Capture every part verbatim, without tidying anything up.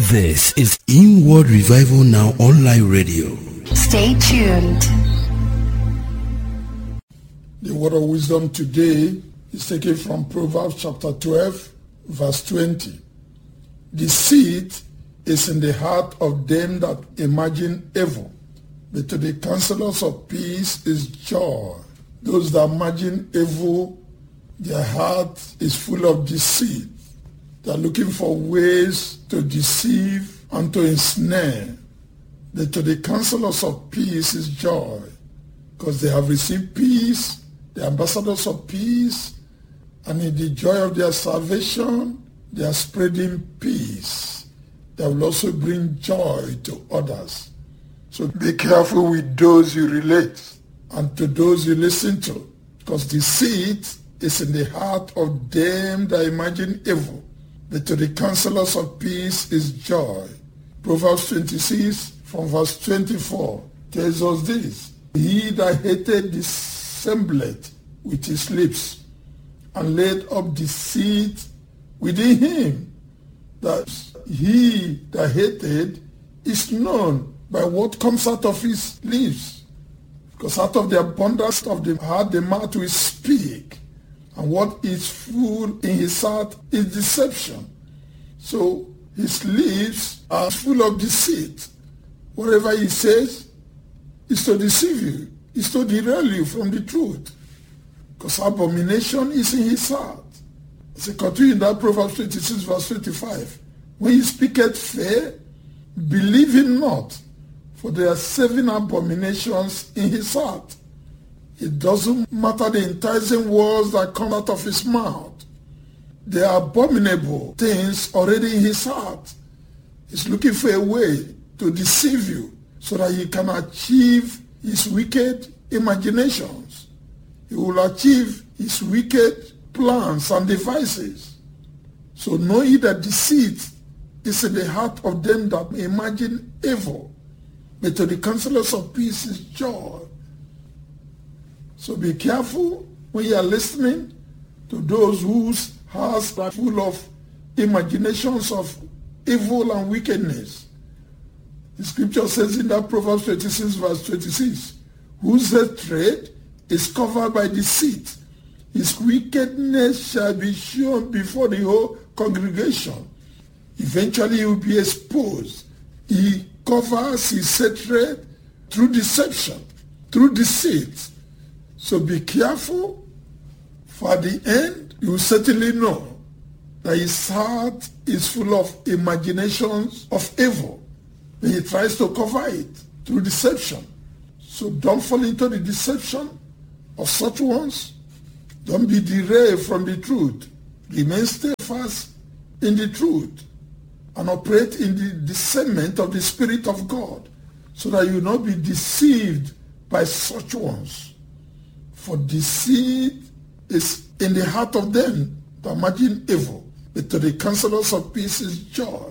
This is Inward Revival Now Online Radio. Stay tuned. The word of wisdom today is taken from Proverbs chapter twelve, verse twenty. Deceit is in the heart of them that imagine evil, but to the counselors of peace is joy. Those that imagine evil, their heart is full of deceit. They are looking for ways to deceive and to ensnare. But to the counselors of peace is joy, because they have received peace, the ambassadors of peace, and in the joy of their salvation, they are spreading peace. They will also bring joy to others. So be careful with those you relate and to those you listen to, because deceit is in the heart of them that imagine evil, but to the counselors of peace is joy. Proverbs twenty-six from verse twenty-four tells us this: He that hated dissembleth with his lips, and laid up deceit within him. That he that hated is known by what comes out of his lips. Because out of the abundance of the heart the mouth will speak. And what is full in his heart is deception. So his lips are full of deceit. Whatever he says is to deceive you, is to derail you from the truth. Because abomination is in his heart. As I continue in that Proverbs twenty-six verse twenty-five, when he speaketh fair, believe him not, for there are seven abominations in his heart. It doesn't matter the enticing words that come out of his mouth. There are abominable things already in his heart. He's looking for a way to deceive you so that he can achieve his wicked imaginations. He will achieve his wicked plans and devices. So know ye that deceit is in the heart of them that imagine evil, but to the counselors of peace is joy. So be careful when you are listening to those whose hearts are full of imaginations of evil and wickedness. The scripture says in that Proverbs twenty-six verse twenty-six, whose hatred is covered by deceit, his wickedness shall be shown before the whole congregation. Eventually he will be exposed. He covers his hatred through deception, through deceit. So be careful, for at the end you will certainly know that his heart is full of imaginations of evil. And he tries to cover it through deception. So don't fall into the deception of such ones. Don't be derailed from the truth. Remain steadfast in the truth and operate in the discernment of the Spirit of God, so that you will not be deceived by such ones. For deceit is in the heart of them that imagine evil, but to the counselors of peace is joy.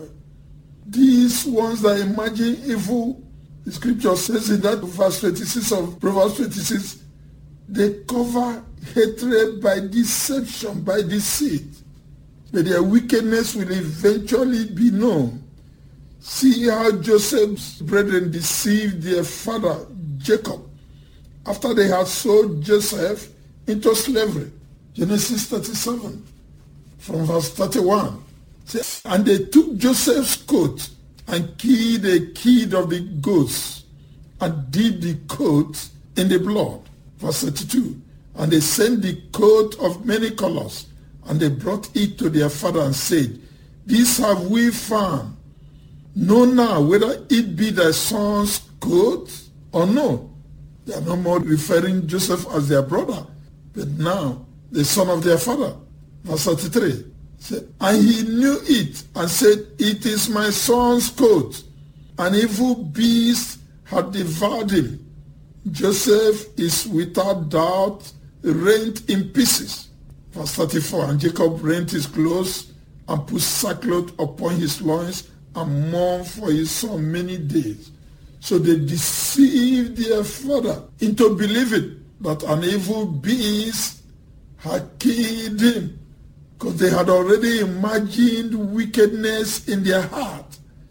These ones that imagine evil, the scripture says in that verse twenty-six of Proverbs twenty-six, they cover hatred by deception, by deceit, but their wickedness will eventually be known. See how Joseph's brethren deceived their father Jacob after they had sold Joseph into slavery. Genesis thirty-seven from verse thirty-one. And they took Joseph's coat and killed a kid of the goats and dipped the coat in the blood. Verse thirty-two. And they sent the coat of many colors, and they brought it to their father and said, this have we found. Know now whether it be thy son's coat or no. They are no more referring Joseph as their brother, but now the son of their father. Verse thirty-three. And he knew it and said, it is my son's coat. An evil beast had devoured him. Joseph is without doubt rent in pieces. Verse thirty-four. And Jacob rent his clothes and put sackcloth upon his loins and mourned for his son many days. So they deceived their father into believing that an evil beast had killed him, because they had already imagined wickedness in their heart.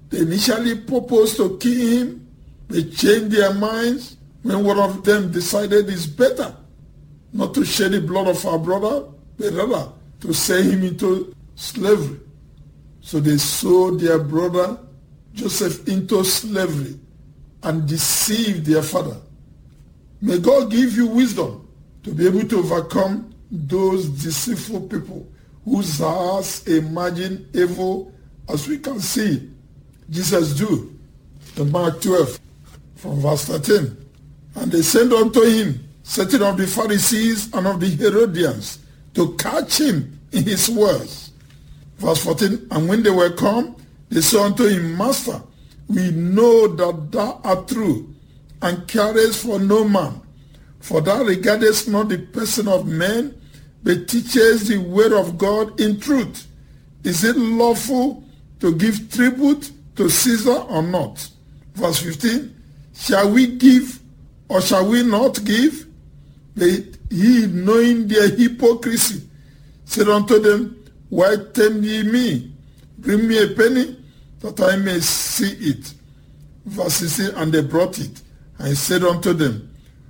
They initially proposed to kill him. They changed their minds when one of them decided it's better not to shed the blood of our brother, but rather to sell him into slavery. So they sold their brother Joseph into slavery and deceived their father. May God give you wisdom to be able to overcome those deceitful people whose hearts imagine evil, as we can see Jesus do in Mark twelve from verse thirteen. And they sent unto him certain of the Pharisees and of the Herodians to catch him in his words. Verse fourteen, and when they were come, they said unto him, Master, we know that thou art true, and carest for no man, for thou regardest not the person of men, but teachest the word of God in truth. Is it lawful to give tribute to Caesar or not? Verse fifteen, shall we give or shall we not give? But he, knowing their hypocrisy, said unto them, why tempt ye me? Bring me a penny, that I may see it. Verse sixteen, and they brought it. And he said unto them,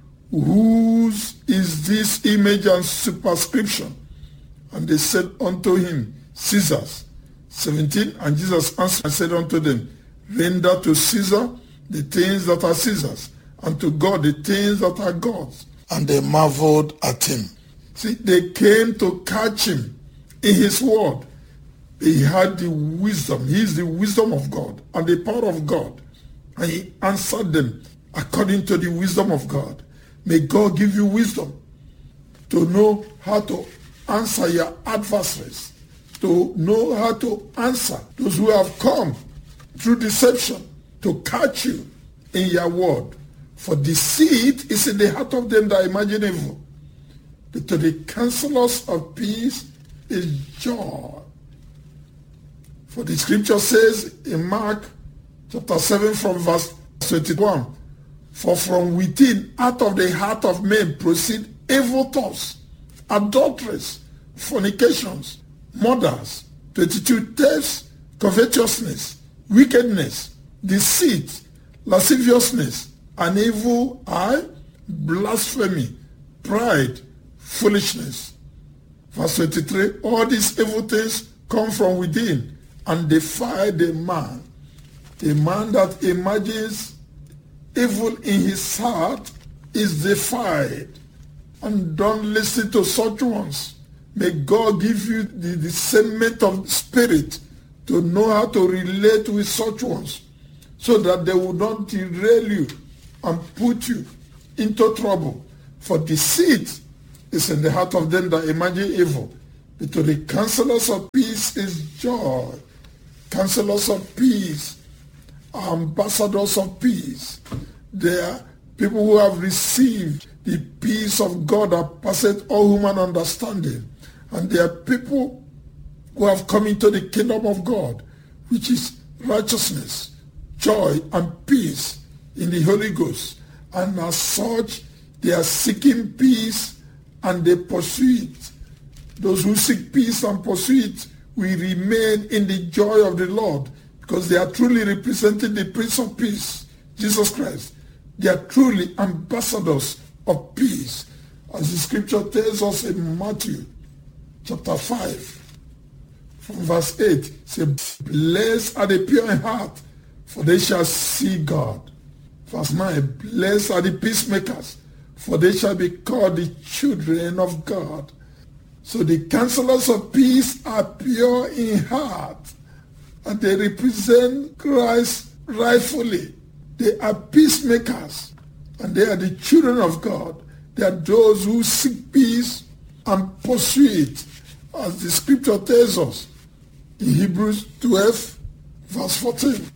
whose is this image and superscription? And they said unto him, Caesar's. seventeen, and Jesus answered and said unto them, render to Caesar the things that are Caesar's, and to God the things that are God's. And they marveled at him. See, they came to catch him in his word. He had the wisdom. He is the wisdom of God and the power of God. And he answered them according to the wisdom of God. May God give you wisdom to know how to answer your adversaries, to know how to answer those who have come through deception to catch you in your word. For deceit is in the heart of them that imagine evil. But to the counselors of peace is joy. For the scripture says in Mark chapter seven from verse twenty-one, for from within, out of the heart of men proceed evil thoughts, adulteries, fornications, murders, twenty-two thefts, covetousness, wickedness, deceit, lasciviousness, an evil eye, blasphemy, pride, foolishness. Verse twenty-three, all these evil things come from within and defile the man. A man that imagines evil in his heart is defiled. And don't listen to such ones. May God give you the discernment of spirit to know how to relate with such ones, so that they will not derail you and put you into trouble. For deceit is in the heart of them that imagine evil. But to the counselors of peace is joy. Counselors of peace, ambassadors of peace. They are people who have received the peace of God that passeth all human understanding. And they are people who have come into the kingdom of God, which is righteousness, joy, and peace in the Holy Ghost. And as such, they are seeking peace and they pursue it. Those who seek peace and pursue it will remain in the joy of the Lord, because they are truly representing the Prince of Peace, Jesus Christ. They are truly ambassadors of peace. As the scripture tells us in Matthew chapter five, from verse eight, it says, blessed are the pure in heart, for they shall see God. Verse nine, blessed are the peacemakers, for they shall be called the children of God. So the counselors of peace are pure in heart, and they represent Christ rightfully. They are peacemakers, and they are the children of God. They are those who seek peace and pursue it, as the scripture tells us in Hebrews twelve, verse fourteen.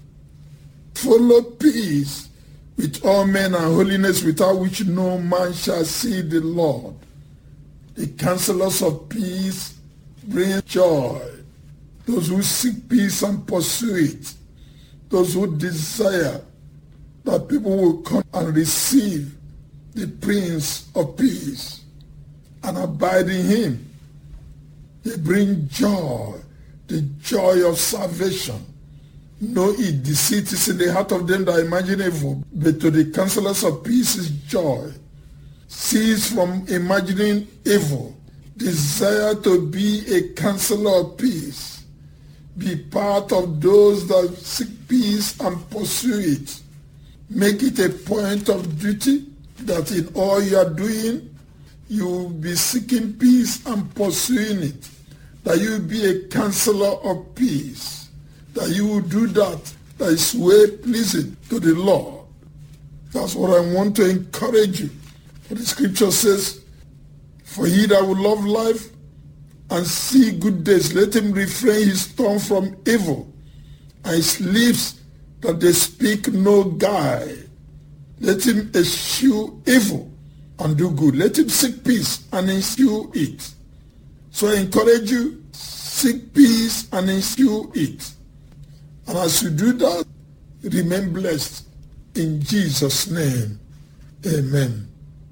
Follow peace with all men and holiness, without which no man shall see the Lord. The counselors of peace bring joy. Those who seek peace and pursue it. Those who desire that people will come and receive the Prince of Peace and abide in him. They bring joy, the joy of salvation, know it. Deceit is in the heart of them that imagine evil, but to the counselors of peace is joy. Cease from imagining evil. Desire to be a counselor of peace. Be part of those that seek peace and pursue it. Make it a point of duty that in all you are doing, you will be seeking peace and pursuing it. That you will be a counselor of peace. That you will do that that is way pleasing to the Lord. That's what I want to encourage you. For the scripture says, for he that will love life and see good days, let him refrain his tongue from evil, and his lips that they speak no guile. Let him eschew evil and do good. Let him seek peace and ensue it. So I encourage you, seek peace and ensue it. And as you do that, remain blessed. In Jesus' name, amen.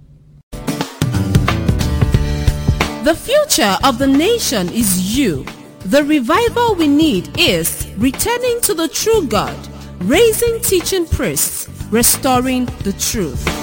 The future of the nation is you. The revival we need is returning to the true God, raising teaching priests, restoring the truth.